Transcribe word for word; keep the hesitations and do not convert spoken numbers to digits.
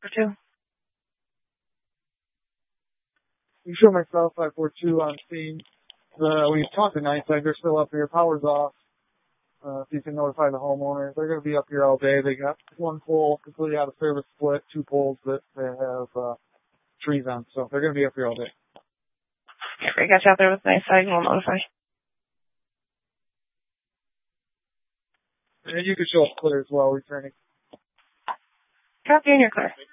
Or two. You show myself five four two on scene. The, when you talk to Nightside, they're still up here. Power's off. Uh, if you can notify the homeowners, they're going to be up here all day. They got one pole completely out of service split, two poles that they have uh, trees on. So they're going to be up here all day. If we got you out there with Nightside, we'll notify. And you can show up clear as well, returning. Copy, and you're clear.